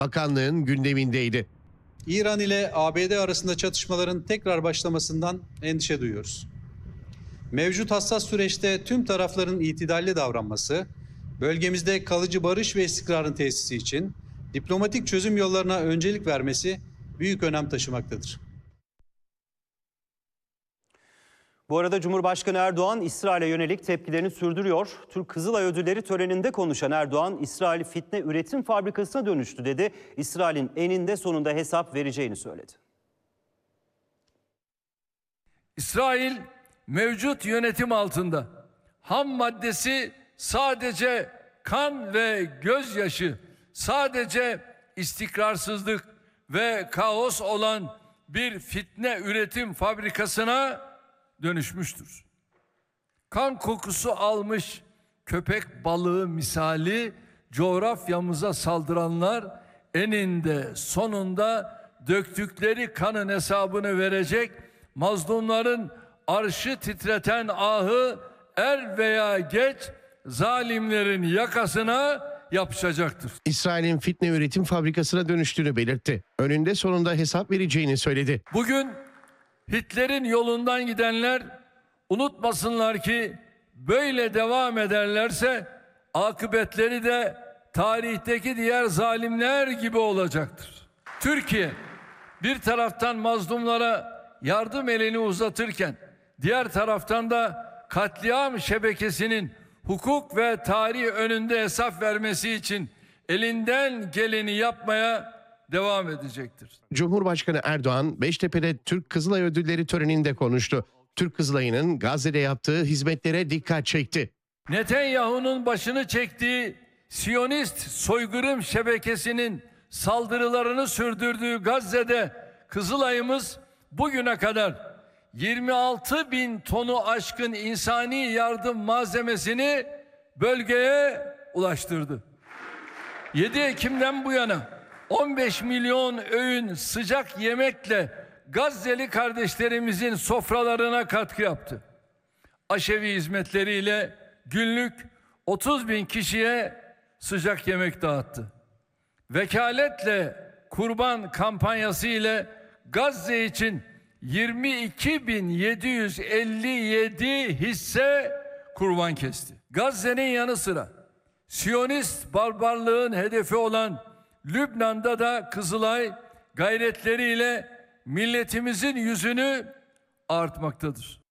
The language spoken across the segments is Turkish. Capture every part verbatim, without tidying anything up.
bakanlığın gündemindeydi. İran ile A B D arasında çatışmaların tekrar başlamasından endişe duyuyoruz. Mevcut hassas süreçte tüm tarafların itidalli davranması, bölgemizde kalıcı barış ve istikrarın tesisi için diplomatik çözüm yollarına öncelik vermesi büyük önem taşımaktadır. Bu arada Cumhurbaşkanı Erdoğan İsrail'e yönelik tepkilerini sürdürüyor. Türk Kızılay Ödülleri töreninde konuşan Erdoğan, İsrail fitne üretim fabrikasına dönüştü dedi. İsrail'in eninde sonunda hesap vereceğini söyledi. İsrail mevcut yönetim altında ham maddesi sadece kan ve gözyaşı, sadece istikrarsızlık ve kaos olan bir fitne üretim fabrikasına dönüşmüştür. Kan kokusu almış köpek balığı misali coğrafyamıza saldıranlar eninde sonunda döktükleri kanın hesabını verecek, mazlumların arşı titreten ahı er veya geç zalimlerin yakasına yapışacaktır. İsrail'in fitne üretim fabrikasına dönüştüğünü belirtti. Önünde sonunda hesap vereceğini söyledi. Bugün Hitler'in yolundan gidenler unutmasınlar ki böyle devam ederlerse akıbetleri de tarihteki diğer zalimler gibi olacaktır. Türkiye bir taraftan mazlumlara yardım elini uzatırken diğer taraftan da katliam şebekesinin hukuk ve tarih önünde hesap vermesi için elinden geleni yapmaya devam edecektir. Cumhurbaşkanı Erdoğan, Beştepe'de Türk Kızılay Ödülleri töreninde konuştu. Türk Kızılay'ın Gazze'de yaptığı hizmetlere dikkat çekti. Netanyahu'nun başını çektiği Siyonist soykırım şebekesinin saldırılarını sürdürdüğü Gazze'de Kızılay'ımız bugüne kadar yirmi altı bin tonu aşkın insani yardım malzemesini bölgeye ulaştırdı. yedi Ekim'den bu yana on beş milyon öğün sıcak yemekle Gazze'li kardeşlerimizin sofralarına katkı yaptı. Aşevi hizmetleriyle günlük otuz bin kişiye sıcak yemek dağıttı. Vekaletle kurban kampanyası ile Gazze için yirmi iki bin yedi yüz elli yedi hisse kurban kesti. Gazze'nin yanı sıra Siyonist barbarlığın hedefi olan Lübnan'da da Kızılay gayretleriyle milletimizin yüzünü artmaktadır.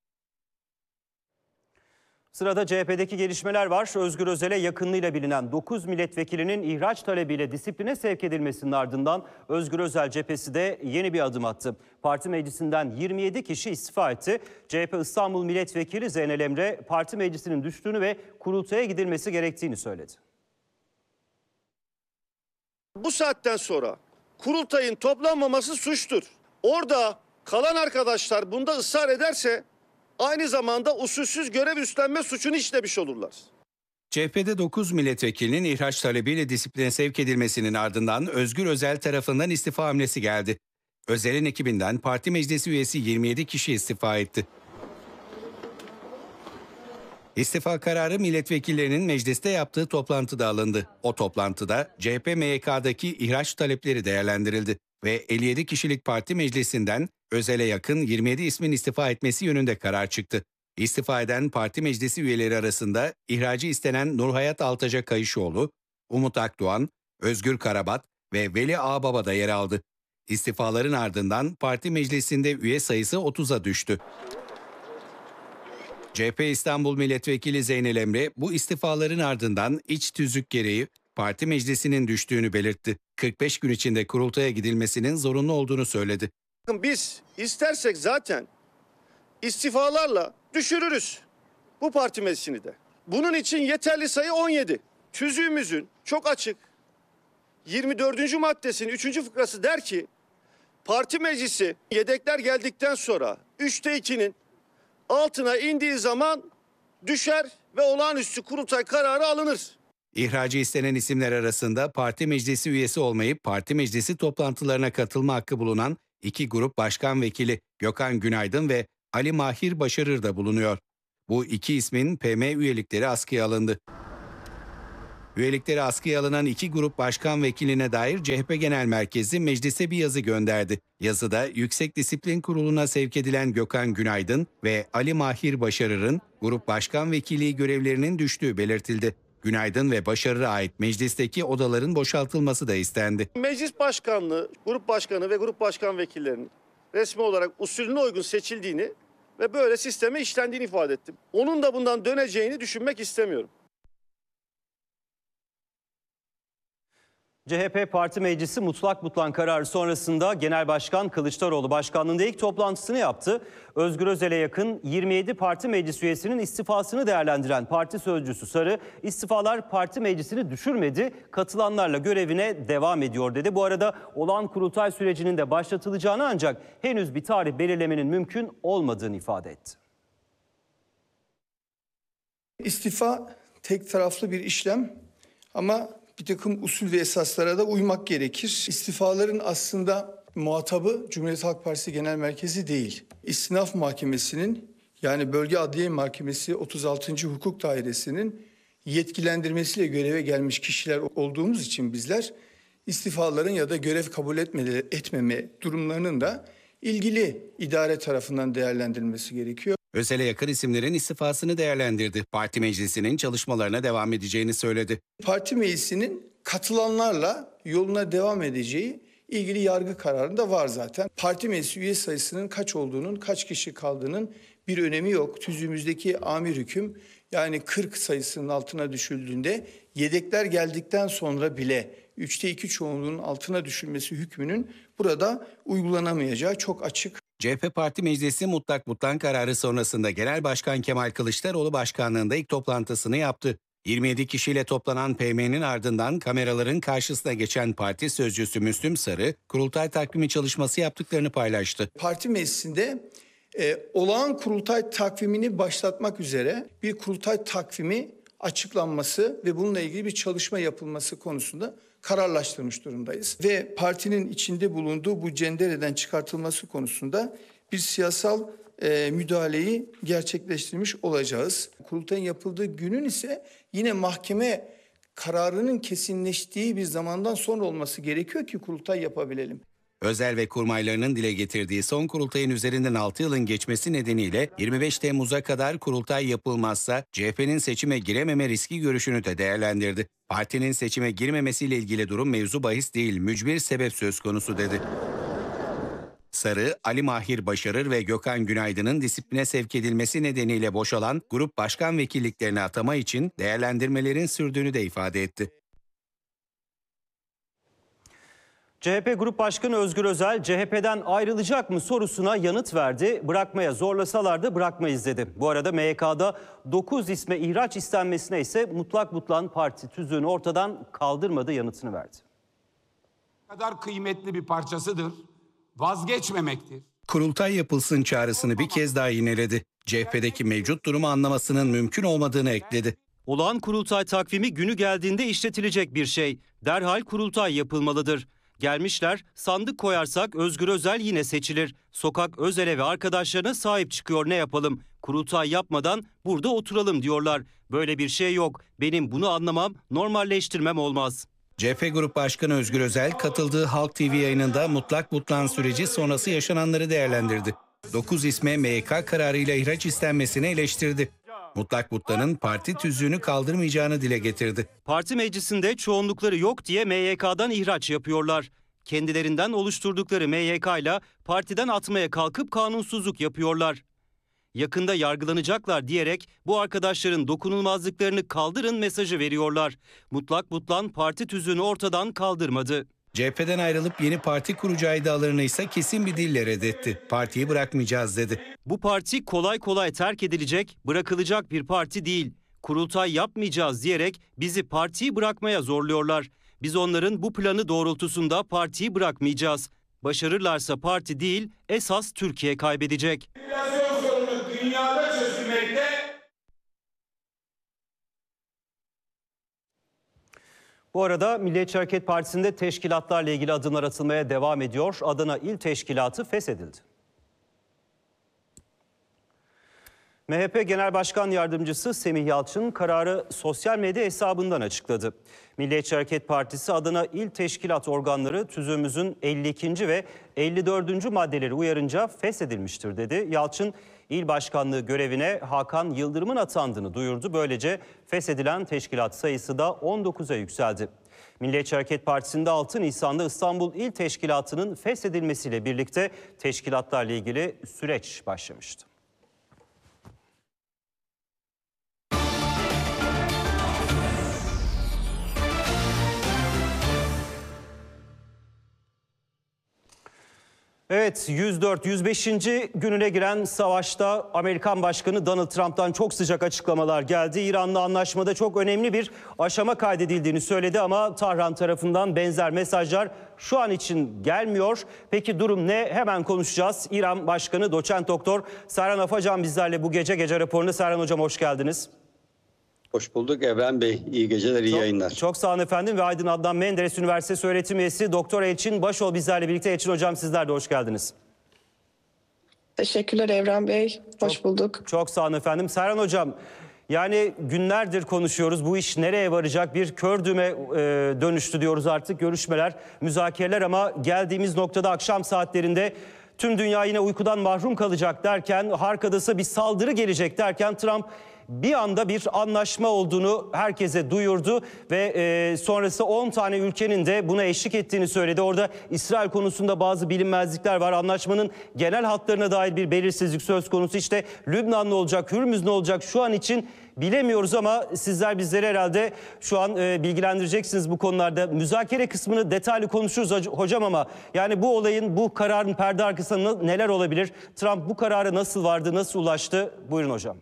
Sırada C H P'deki gelişmeler var. Özgür Özel'e yakınlığıyla bilinen dokuz milletvekilinin ihraç talebiyle disipline sevk edilmesinin ardından Özgür Özel cephesi de yeni bir adım attı. Parti meclisinden yirmi yedi kişi istifa etti. C H P İstanbul Milletvekili Zeynel Emre parti meclisinin düştüğünü ve kurultaya gidilmesi gerektiğini söyledi. Bu saatten sonra kurultayın toplanmaması suçtur. Orada kalan arkadaşlar bunda ısrar ederse aynı zamanda usulsüz görev üstlenme suçunu işlemiş olurlar. C H P'de dokuz milletvekilinin ihraç talebiyle disipline sevk edilmesinin ardından Özgür Özel tarafından istifa hamlesi geldi. Özel'in ekibinden parti meclisi üyesi yirmi yedi kişi istifa etti. İstifa kararı milletvekillerinin mecliste yaptığı toplantıda alındı. O toplantıda C H P M Y K'daki ihraç talepleri değerlendirildi ve elli yedi kişilik parti meclisinden Özel'e yakın yirmi yedi ismin istifa etmesi yönünde karar çıktı. İstifa eden parti meclisi üyeleri arasında ihracı istenen Nurhayat Altaca Kayışoğlu, Umut Akdoğan, Özgür Karabat ve Veli Ağbaba da yer aldı. İstifaların ardından parti meclisinde üye sayısı otuza düştü. C H P İstanbul Milletvekili Zeynel Emre bu istifaların ardından iç tüzük gereği parti meclisinin düştüğünü belirtti. kırk beş gün içinde kurultaya gidilmesinin zorunlu olduğunu söyledi. Biz istersek zaten istifalarla düşürürüz bu parti meclisini de. Bunun için yeterli sayı on yedi. Tüzüğümüzün çok açık yirmi dördüncü maddesinin üçüncü fıkrası der ki parti meclisi yedekler geldikten sonra üçte ikinin altına indiği zaman düşer ve olağanüstü kurultay kararı alınır. İhracı istenen isimler arasında parti meclisi üyesi olmayıp parti meclisi toplantılarına katılma hakkı bulunan iki grup başkan vekili Gökhan Günaydın ve Ali Mahir Başarır da bulunuyor. Bu iki ismin P M üyelikleri askıya alındı. Üyelikleri askıya alınan iki grup başkan vekiline dair C H P Genel Merkezi meclise bir yazı gönderdi. Yazıda Yüksek Disiplin Kurulu'na sevk edilen Gökhan Günaydın ve Ali Mahir Başarır'ın grup başkan vekilliği görevlerinin düştüğü belirtildi. Günaydın ve Başarır'a ait meclisteki odaların boşaltılması da istendi. Meclis başkanlığı, grup başkanı ve grup başkan vekillerinin resmi olarak usulüne uygun seçildiğini ve böyle sisteme işlendiğini ifade ettim. Onun da bundan döneceğini düşünmek istemiyorum. C H P Parti Meclisi mutlak butlan kararı sonrasında Genel Başkan Kılıçdaroğlu başkanlığında ilk toplantısını yaptı. Özgür Özel'e yakın yirmi yedi parti meclis üyesinin istifasını değerlendiren parti sözcüsü Sarı, istifalar parti meclisini düşürmedi, katılanlarla görevine devam ediyor dedi. Bu arada olağan kurultay sürecinin de başlatılacağını ancak henüz bir tarih belirlemenin mümkün olmadığını ifade etti. İstifa tek taraflı bir işlem ama bir takım usul ve esaslara da uymak gerekir. İstifaların aslında muhatabı Cumhuriyet Halk Partisi Genel Merkezi değil. İstinaf Mahkemesi'nin, yani Bölge Adliye Mahkemesi otuz altıncı Hukuk Dairesi'nin yetkilendirmesiyle göreve gelmiş kişiler olduğumuz için bizler istifaların ya da görev kabul etmeme, etmeme durumlarının da ilgili idare tarafından değerlendirilmesi gerekiyor. Özel'e yakın isimlerin istifasını değerlendirdi. Parti meclisinin çalışmalarına devam edeceğini söyledi. Parti meclisinin katılanlarla yoluna devam edeceği ilgili yargı kararında var zaten. Parti meclisi üye sayısının kaç olduğunun, kaç kişi kaldığının bir önemi yok. Tüzüğümüzdeki amir hüküm, yani kırk sayısının altına düşüldüğünde yedekler geldikten sonra bile üçte iki çoğunluğun altına düşülmesi hükmünün burada uygulanamayacağı çok açık. C H P Parti Meclisi mutlak butlan kararı sonrasında Genel Başkan Kemal Kılıçdaroğlu başkanlığında ilk toplantısını yaptı. yirmi yedi kişiyle toplanan P M'nin ardından kameraların karşısına geçen parti sözcüsü Müslüm Sarı, kurultay takvimi çalışması yaptıklarını paylaştı. Parti meclisinde e, olağan kurultay takvimini başlatmak üzere bir kurultay takvimi açıklanması ve bununla ilgili bir çalışma yapılması konusunda kararlaştırmış durumdayız. Ve partinin içinde bulunduğu bu cendereden çıkartılması konusunda bir siyasal e, müdahaleyi gerçekleştirmiş olacağız. Kurultayın yapıldığı günün ise yine mahkeme kararının kesinleştiği bir zamandan sonra olması gerekiyor ki kurultay yapabilelim. Özel ve kurmaylarının dile getirdiği son kurultayın üzerinden altı yılın geçmesi nedeniyle yirmi beş Temmuz'a kadar kurultay yapılmazsa C H P'nin seçime girememe riski görüşünü de değerlendirdi. Partinin seçime girmemesiyle ilgili durum mevzu bahis değil, mücbir sebep söz konusu dedi. Sarı, Ali Mahir Başarır ve Gökhan Günaydın'ın disipline sevk edilmesi nedeniyle boşalan grup başkan vekilliklerine atama için değerlendirmelerin sürdüğünü de ifade etti. C H P Grup Başkanı Özgür Özel, C H P'den ayrılacak mı sorusuna yanıt verdi. Bırakmaya zorlasalar da bırakmayız dedi. Bu arada M Y K'da dokuz isme ihraç istenmesine ise mutlak butlan parti tüzüğünü ortadan kaldırmadı yanıtını verdi. Kadar kıymetli bir parçasıdır, vazgeçmemektir. Kurultay yapılsın çağrısını bir kez daha yineledi. C H P'deki mevcut durumu anlamasının mümkün olmadığını ekledi. Olağan kurultay takvimi günü geldiğinde işletilecek bir şey. Derhal kurultay yapılmalıdır. Gelmişler, sandık koyarsak Özgür Özel yine seçilir. Sokak Özel'e ve arkadaşlarına sahip çıkıyor, ne yapalım? Kurultay yapmadan burada oturalım diyorlar. Böyle bir şey yok. Benim bunu anlamam, normalleştirmem olmaz. C H P Grup Başkanı Özgür Özel katıldığı Halk T V yayınında mutlak butlan süreci sonrası yaşananları değerlendirdi. dokuz isme M Y K kararıyla ihraç istenmesini eleştirdi. Mutlak butlanın parti tüzüğünü kaldırmayacağını dile getirdi. Parti meclisinde çoğunlukları yok diye M Y K'dan ihraç yapıyorlar. Kendilerinden oluşturdukları M Y K ile partiden atmaya kalkıp kanunsuzluk yapıyorlar. Yakında yargılanacaklar diyerek bu arkadaşların dokunulmazlıklarını kaldırın mesajı veriyorlar. Mutlak butlan parti tüzüğünü ortadan kaldırmadı. C H P'den ayrılıp yeni parti kuracağı iddialarını ise kesin bir dille reddetti. Partiyi bırakmayacağız dedi. Bu parti kolay kolay terk edilecek, bırakılacak bir parti değil. Kurultay yapmayacağız diyerek bizi partiyi bırakmaya zorluyorlar. Biz onların bu planı doğrultusunda partiyi bırakmayacağız. Başarırlarsa parti değil, esas Türkiye kaybedecek. Enflasyon sorunu dünyada çözülmekte. Bu arada Milliyetçi Hareket Partisi'nde teşkilatlarla ilgili adımlar atılmaya devam ediyor. Adana İl Teşkilatı feshedildi. M H P Genel Başkan Yardımcısı Semih Yalçın kararı sosyal medya hesabından açıkladı. Milliyetçi Hareket Partisi adına il teşkilat organları tüzüğümüzün elli ikinci ve elli dördüncü maddeleri uyarınca feshedilmiştir dedi. Yalçın il başkanlığı görevine Hakan Yıldırım'ın atandığını duyurdu. Böylece feshedilen teşkilat sayısı da on dokuza yükseldi. Milliyetçi Hareket Partisi'nde altı Nisan'da İstanbul İl Teşkilatı'nın feshedilmesiyle birlikte teşkilatlarla ilgili süreç başlamıştı. Evet, yüz dört yüz beşinci gününe giren savaşta Amerikan Başkanı Donald Trump'tan çok sıcak açıklamalar geldi. İran'la anlaşmada çok önemli bir aşama kaydedildiğini söyledi ama Tahran tarafından benzer mesajlar şu an için gelmiyor. Peki durum ne? Hemen konuşacağız. İran Başkanı Doçent Doktor Serhan Afacan bizlerle bu gece gece raporunda. Serhan Hocam hoş geldiniz. Hoş bulduk Evren Bey. İyi geceler, iyi çok, yayınlar. Çok sağ olun efendim ve Aydın Adnan Menderes Üniversitesi öğretim üyesi Doktor Elçin Başol bizlerle birlikte. Elçin Hocam sizler de hoş geldiniz. Teşekkürler Evren Bey. Hoş çok, bulduk. Çok sağ olun efendim. Serhan Hocam, yani günlerdir konuşuyoruz. Bu iş nereye varacak? Bir kör düğme e, dönüştü diyoruz artık. Görüşmeler, müzakereler ama geldiğimiz noktada akşam saatlerinde tüm dünya yine uykudan mahrum kalacak derken, arkadası bir saldırı gelecek derken Trump bir anda bir anlaşma olduğunu herkese duyurdu ve e, sonrası on tane ülkenin de buna eşlik ettiğini söyledi. Orada İsrail konusunda bazı bilinmezlikler var. Anlaşmanın genel hatlarına dair bir belirsizlik söz konusu. İşte Lübnan ne olacak, Hürmüz ne olacak şu an için bilemiyoruz ama sizler bizleri herhalde şu an e, bilgilendireceksiniz bu konularda. Müzakere kısmını detaylı konuşuruz hocam ama yani bu olayın, bu kararın perde arkasında neler olabilir? Trump bu karara nasıl vardı, nasıl ulaştı? Buyurun hocam.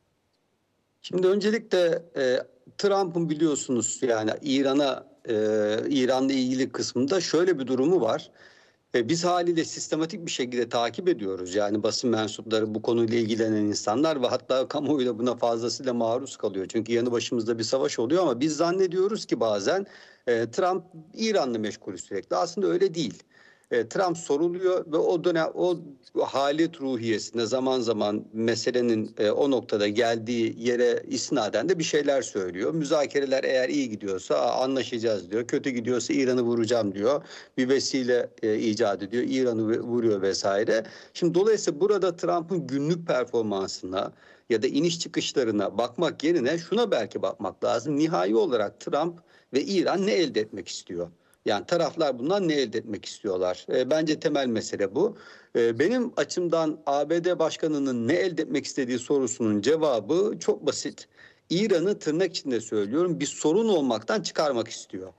Şimdi öncelikle e, Trump'ın biliyorsunuz yani İran'a e, İran'la ilgili kısmında şöyle bir durumu var. E, biz haliyle sistematik bir şekilde takip ediyoruz. Yani basın mensupları, bu konuyla ilgilenen insanlar ve hatta kamuoyu da buna fazlasıyla maruz kalıyor. Çünkü yanı başımızda bir savaş oluyor ama biz zannediyoruz ki bazen e, Trump İran'la meşgul sürekli. Aslında öyle değil. Trump soruluyor ve o dönem o halet ruhiyesinde zaman zaman meselenin o noktada geldiği yere isnaden de bir şeyler söylüyor. Müzakereler eğer iyi gidiyorsa anlaşacağız diyor. Kötü gidiyorsa İran'ı vuracağım diyor. Bir vesile e, icat ediyor. İran'ı vuruyor vesaire. Şimdi dolayısıyla burada Trump'ın günlük performansına ya da iniş çıkışlarına bakmak yerine şuna belki bakmak lazım. Nihai olarak Trump ve İran ne elde etmek istiyor? Yani taraflar bundan ne elde etmek istiyorlar? E, bence temel mesele bu. E, benim açımdan A B D Başkanı'nın ne elde etmek istediği sorusunun cevabı çok basit. İran'ı tırnak içinde söylüyorum bir sorun olmaktan çıkarmak istiyor.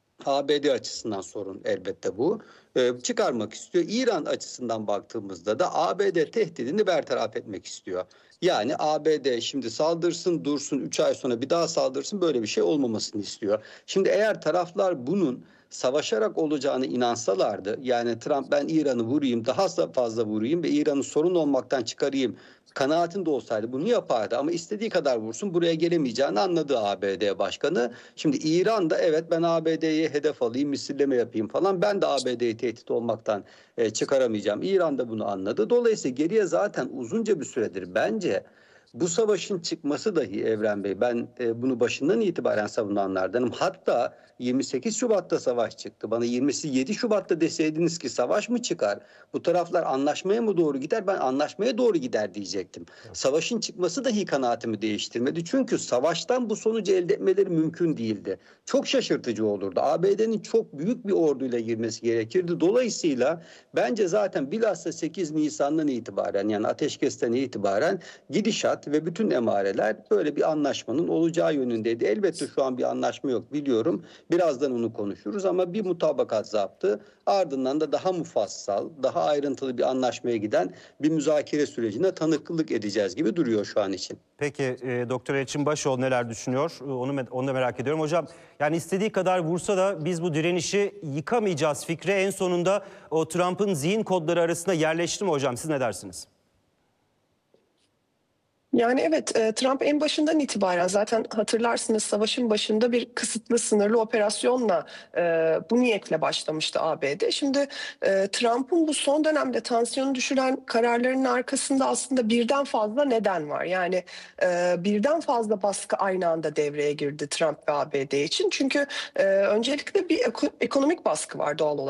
A B D açısından sorun elbette bu. E, çıkarmak istiyor. İran açısından baktığımızda da A B D tehdidini bertaraf etmek istiyor. Yani A B D şimdi saldırsın, dursun, üç ay sonra bir daha saldırsın, böyle bir şey olmamasını istiyor. Şimdi eğer taraflar bunun savaşarak olacağını inansalardı, yani Trump ben İran'ı vurayım, daha fazla vurayım ve İran'ı sorun olmaktan çıkarayım kanaatinde olsaydı bunu yapardı. Ama istediği kadar vursun, buraya gelemeyeceğini anladı A B D Başkanı. Şimdi İran da evet ben A B D'ye hedef alayım, misilleme yapayım falan, ben de A B D'yi tehdit olmaktan e, çıkaramayacağım. İran da bunu anladı. Dolayısıyla geriye zaten uzunca bir süredir bence bu savaşın çıkması dahi Evren Bey, ben e, bunu başından itibaren savunanlardanım. Hatta yirmi sekiz Şubat'ta savaş çıktı. Bana yirmi yedi Şubat'ta deseydiniz ki savaş mı çıkar? Bu taraflar anlaşmaya mı doğru gider? Ben anlaşmaya doğru gider diyecektim. Evet. Savaşın çıkması dahi kanaatimi değiştirmedi. Çünkü savaştan bu sonucu elde etmeleri mümkün değildi. Çok şaşırtıcı olurdu. A B D'nin çok büyük bir orduyla girmesi gerekirdi. Dolayısıyla bence zaten bilhassa sekiz Nisan'dan itibaren, yani ateşkesten itibaren gidişat ve bütün emareler böyle bir anlaşmanın olacağı yönündeydi. Elbette şu an bir anlaşma yok biliyorum. Birazdan onu konuşuruz ama bir mutabakat zaptı. Ardından da daha mufassal, daha ayrıntılı bir anlaşmaya giden bir müzakere sürecine tanıklık edeceğiz gibi duruyor şu an için. Peki e, Doktor Elçin Başol neler düşünüyor? Onu, onu da merak ediyorum. Hocam yani istediği kadar vursa da biz bu direnişi yıkamayacağız fikri en sonunda o Trump'ın zihin kodları arasında yerleşti mi hocam? Siz ne dersiniz? Yani evet, e, Trump en başından itibaren zaten hatırlarsınız savaşın başında bir kısıtlı sınırlı operasyonla e, bu niyetle başlamıştı A B D. Şimdi e, Trump'ın bu son dönemde tansiyonu düşüren kararlarının arkasında aslında birden fazla neden var. Yani e, birden fazla baskı aynı anda devreye girdi Trump ve A B D için. Çünkü e, öncelikle bir eko- ekonomik baskı var doğal olarak.